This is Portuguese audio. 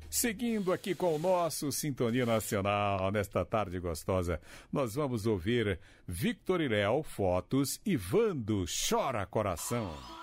Seguindo aqui com o nosso Sintonia Nacional, nesta tarde gostosa, nós vamos ouvir Victor e Léo, Fotos e Vando, Chora Coração.